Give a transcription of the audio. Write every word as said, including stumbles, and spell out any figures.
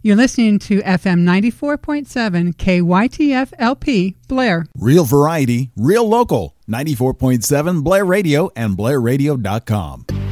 You're listening to F M ninety-four point seven K Y T F L P Blair. Real variety, real local. ninety-four point seven Blair Radio and Blair Radio dot com.